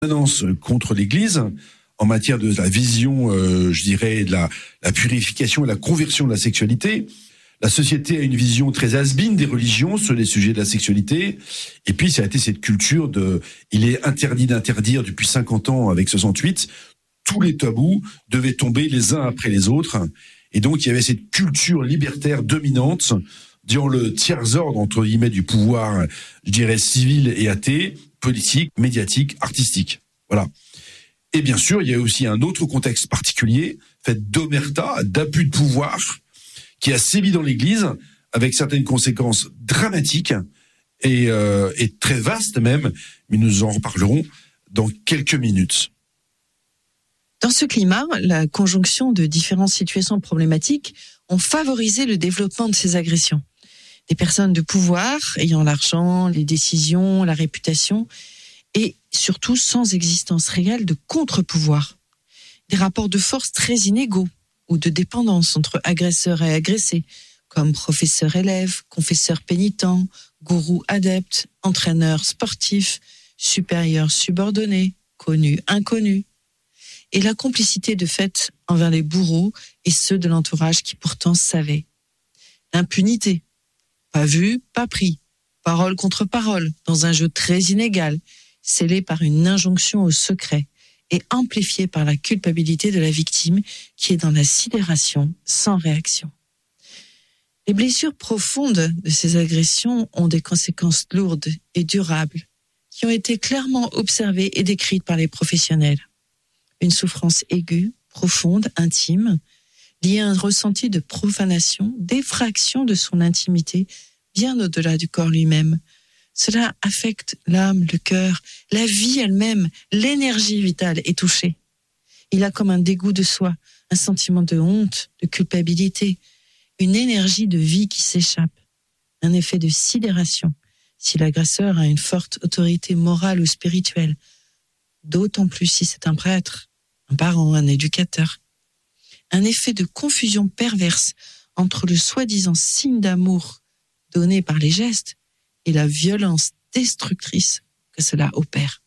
permanence contre l'Église en matière de la vision, je dirais, de la purification et la conversion de la sexualité. La société a une vision très has-been des religions sur les sujets de la sexualité. Et puis, ça a été cette culture il est interdit d'interdire depuis 50 ans avec 68. Tous les tabous devaient tomber les uns après les autres. Et donc, il y avait cette culture libertaire dominante dans le tiers-ordre, entre guillemets, du pouvoir, je dirais, civil et athée, politique, médiatique, artistique. Voilà. Et bien sûr, il y a aussi un autre contexte particulier, fait d'omerta, d'abus de pouvoir, qui a sévi dans l'Église, avec certaines conséquences dramatiques et très vastes même, mais nous en reparlerons dans quelques minutes. Dans ce climat, la conjonction de différentes situations problématiques ont favorisé le développement de ces agressions. Des personnes de pouvoir, ayant l'argent, les décisions, la réputation, et surtout sans existence réelle de contre-pouvoir. Des rapports de force très inégaux ou de dépendance entre agresseurs et agressés, comme professeur-élève, confesseur-pénitent, gourou-adepte, entraîneur sportif, supérieur-subordonné, connu-inconnu. Et la complicité de fait envers les bourreaux et ceux de l'entourage qui pourtant savaient. L'impunité, pas vu, pas pris, parole contre parole, dans un jeu très inégal, scellé par une injonction au secret et amplifié par la culpabilité de la victime qui est dans la sidération sans réaction. Les blessures profondes de ces agressions ont des conséquences lourdes et durables qui ont été clairement observées et décrites par les professionnels. Une souffrance aiguë, profonde, intime, liée à un ressenti de profanation, d'effraction de son intimité, bien au-delà du corps lui-même. Cela affecte l'âme, le cœur, la vie elle-même, l'énergie vitale est touchée. Il a comme un dégoût de soi, un sentiment de honte, de culpabilité, une énergie de vie qui s'échappe, un effet de sidération, si l'agresseur a une forte autorité morale ou spirituelle, d'autant plus si c'est un prêtre, un parent, un éducateur. Un effet de confusion perverse entre le soi-disant signe d'amour donné par les gestes et la violence destructrice que cela opère.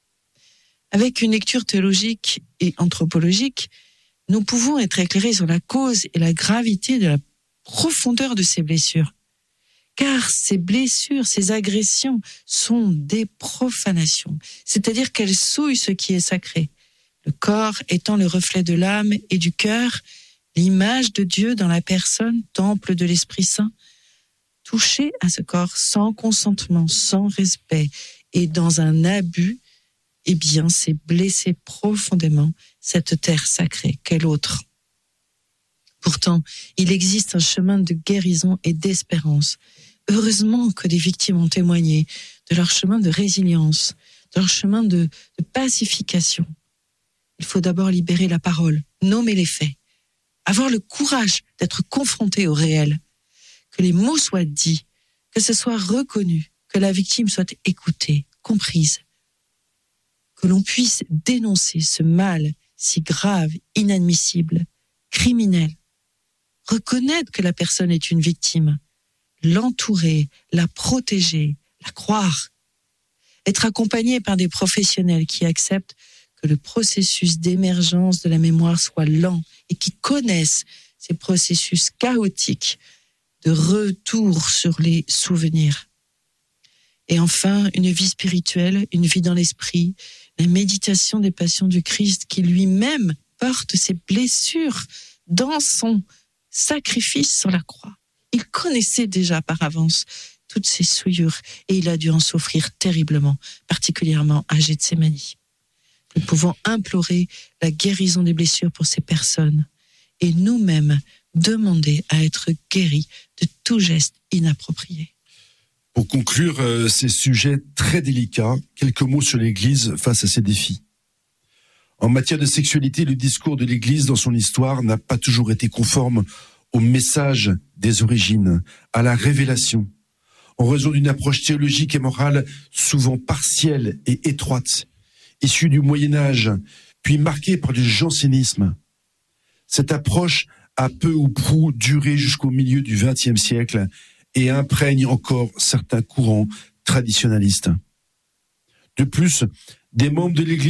Avec une lecture théologique et anthropologique, nous pouvons être éclairés sur la cause et la gravité de la profondeur de ces blessures. Car ces blessures, ces agressions sont des profanations, c'est-à-dire qu'elles souillent ce qui est sacré. Le corps étant le reflet de l'âme et du cœur, l'image de Dieu dans la personne, temple de l'Esprit Saint, toucher à ce corps sans consentement, sans respect et dans un abus, eh bien, c'est blesser profondément cette terre sacrée qu'est l'autre. Pourtant, il existe un chemin de guérison et d'espérance. Heureusement que des victimes ont témoigné de leur chemin de résilience, de leur chemin de pacification. Il faut d'abord libérer la parole, nommer les faits, avoir le courage d'être confronté au réel, que les mots soient dits, que ce soit reconnu, que la victime soit écoutée, comprise, que l'on puisse dénoncer ce mal si grave, inadmissible, criminel, reconnaître que la personne est une victime, l'entourer, la protéger, la croire, être accompagné par des professionnels qui acceptent que le processus d'émergence de la mémoire soit lent et qui connaissent ces processus chaotiques de retour sur les souvenirs. Et enfin, une vie spirituelle, une vie dans l'esprit, la méditation des passions du Christ qui lui-même porte ses blessures dans son sacrifice sur la croix. Il connaissait déjà par avance toutes ces souillures et il a dû en souffrir terriblement, particulièrement à Gethsémani. Nous pouvons implorer la guérison des blessures pour ces personnes et nous-mêmes demander à être guéris de tout geste inapproprié. Pour conclure ces sujets très délicats, quelques mots sur l'Église face à ces défis. En matière de sexualité, le discours de l'Église dans son histoire n'a pas toujours été conforme au message des origines, à la révélation, en raison d'une approche théologique et morale souvent partielle et étroite, issue du Moyen-Âge, puis marquée par du jansénisme. Cette approche a peu ou prou duré jusqu'au milieu du XXe siècle et imprègne encore certains courants traditionalistes. De plus, Des membres de l'Église